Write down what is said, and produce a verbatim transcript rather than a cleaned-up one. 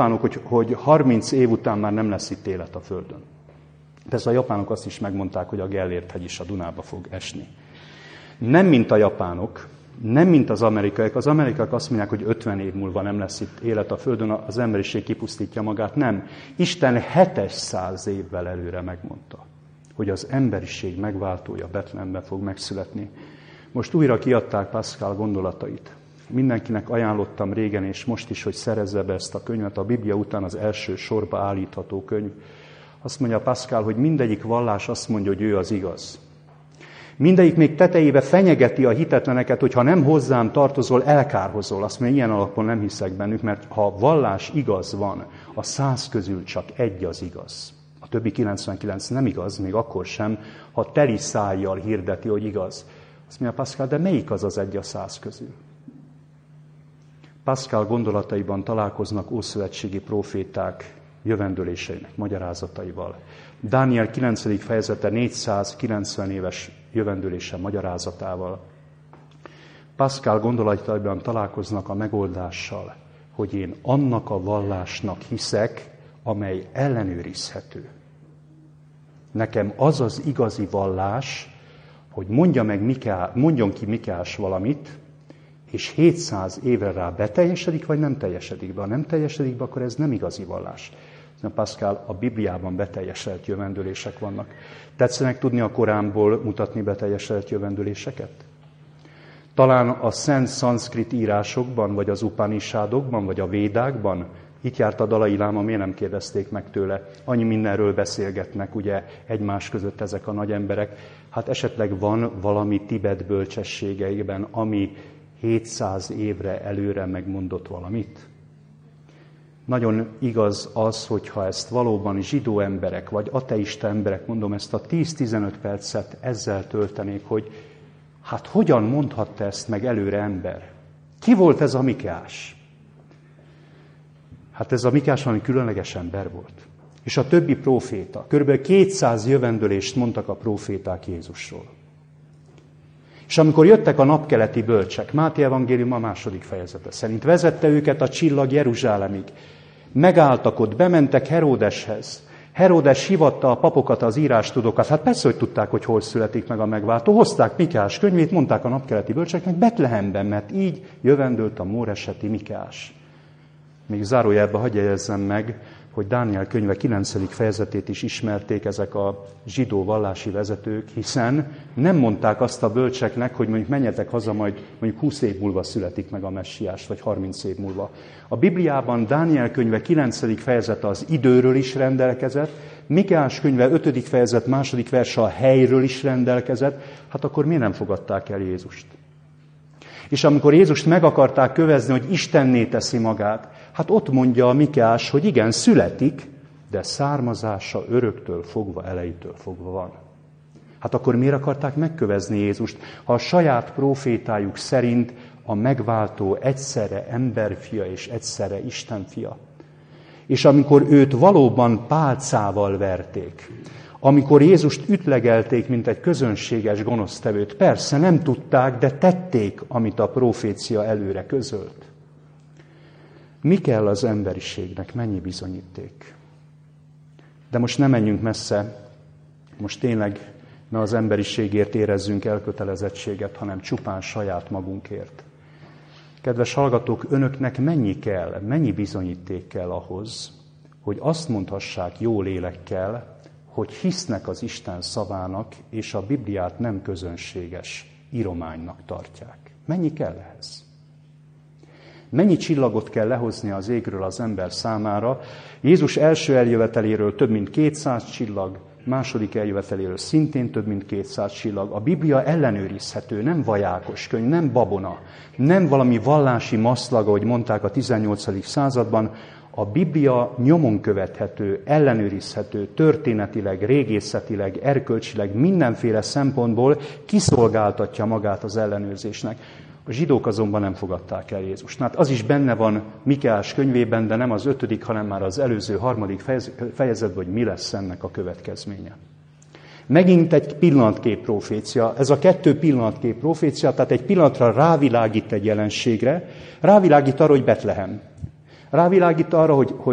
japánok, hogy, hogy harminc év után már nem lesz itt élet a Földön. Persze a japánok azt is megmondták, hogy a Gellért-hegy is a Dunába fog esni. Nem mint a japánok, nem mint az amerikaiak. Az amerikaiak azt mondják, hogy ötven év múlva nem lesz itt élet a Földön, az emberiség kipusztítja magát. Nem. Isten hétszáz évvel előre megmondta, hogy az emberiség megváltója Betlehemben fog megszületni. Most újra kiadták Pascal gondolatait. Mindenkinek ajánlottam régen, és most is, hogy szerezze be ezt a könyvet. A Biblia után az első sorba állítható könyv. Azt mondja Pascal, hogy mindegyik vallás azt mondja, hogy ő az igaz. Mindegyik még tetejébe fenyegeti a hitetleneket, hogy ha nem hozzám tartozol, elkárhozol. Azt mondja, ilyen alapon nem hiszek bennük, mert ha a vallás igaz van, a száz közül csak egy az igaz. A többi kilencvenkilenc nem igaz, még akkor sem, ha teli szájjal hirdeti, hogy igaz. Azt mondja Pascal, de melyik az az egy a száz közül? Pascal gondolataiban találkoznak ószövetségi próféták jövendőléseinek magyarázataival. Dániel kilencedik fejezete négyszázkilencven éves jövendőlése magyarázatával. Pascal gondolataiban találkoznak a megoldással, hogy én annak a vallásnak hiszek, amely ellenőrizhető. Nekem az az igazi vallás, hogy mondja meg Mikeá, mondjon ki Mikeás valamit, és hétszáz évre rá beteljesedik, vagy nem teljesedik be. Ha nem teljesedik be, akkor ez nem igazi vallás. Pascal, a Bibliában beteljesedett jövendőlések vannak. Tetszenek tudni a Koránból mutatni beteljesedett jövendőléseket? Talán a szent szanszkrit írásokban, vagy az Upanishadokban, vagy a Védákban? Itt járt a Dalai Láma, miért nem kérdezték meg tőle? Annyi mindenről beszélgetnek, ugye, egymás között ezek a nagy emberek. Hát esetleg van valami Tibet bölcsességeiben, ami hétszáz évre előre megmondott valamit? Nagyon igaz az, hogyha ezt valóban zsidó emberek, vagy ateista emberek, mondom, ezt a tíz-tizenöt percet ezzel töltenék, hogy hát hogyan mondhatta ezt meg előre ember? Ki volt ez a Mikeás? Hát ez a Mikeás valami különleges ember volt. És a többi próféta, körülbelül kétszáz jövendőlést mondtak a próféták Jézusról. És amikor jöttek a napkeleti bölcsek, Máté evangélium a második fejezete szerint, vezette őket a csillag Jeruzsálemig. Megálltak ott, bementek Heródeshez. Heródes hivatta a papokat, az írástudókat. Hát persze, hogy tudták, hogy hol születik meg a megváltó. Hozták Mikeás könyvét, mondták a napkeleti bölcseknek Betlehemben, mert így jövendőlt a móreseti Mikeás. Még zárójelben hagyj jegyezzem meg, hogy Dániel könyve kilencedik fejezetét is ismerték ezek a zsidó vallási vezetők, hiszen nem mondták azt a bölcseknek, hogy mondjuk menjetek haza, majd mondjuk húsz év múlva születik meg a messiás, vagy harminc év múlva. A Bibliában Dániel könyve kilencedik fejezete az időről is rendelkezett, Mikeás könyve ötödik fejezet második verse a helyről is rendelkezett, hát akkor miért nem fogadták el Jézust? És amikor Jézust meg akarták kövezni, hogy Istenné teszi magát, hát ott mondja a Mikeás, hogy igen, születik, de származása öröktől fogva, elejétől fogva van. Hát akkor miért akarták megkövezni Jézust, ha a saját prófétájuk szerint a megváltó egyszerre emberfia és egyszerre Istenfia? És amikor őt valóban pálcával verték, amikor Jézust ütlegelték, mint egy közönséges gonosztevőt, persze nem tudták, de tették, amit a profécia előre közölt. Mi kell az emberiségnek, mennyi bizonyíték? De most nem menjünk messze, most tényleg ne az emberiségért érezzünk elkötelezettséget, hanem csupán saját magunkért. Kedves hallgatók, önöknek mennyi kell, mennyi bizonyíték kell ahhoz, hogy azt mondhassák jó lélekkel, hogy hisznek az Isten szavának, és a Bibliát nem közönséges írománynak tartják. Mennyi kell ehhez? Mennyi csillagot kell lehozni az égről az ember számára? Jézus első eljöveteléről több mint kétszáz csillag, második eljöveteléről szintén több mint kétszáz csillag. A Biblia ellenőrizhető, nem vajákos könyv, nem babona, nem valami vallási maszlag, ahogy mondták a tizennyolcadik században. A Biblia nyomon követhető, ellenőrizhető, történetileg, régészetileg, erkölcsileg, mindenféle szempontból kiszolgáltatja magát az ellenőrzésnek. A zsidók azonban nem fogadták el Jézust. Hát az is benne van Mikeás könyvében, de nem az ötödik, hanem már az előző harmadik fejezetben, hogy mi lesz ennek a következménye. Megint egy pillanatkép profécia. Ez a kettő pillanatkép profécia, tehát egy pillanatra rávilágít egy jelenségre, rávilágít arra, hogy Betlehem. Rávilágít arra, hogy, hogy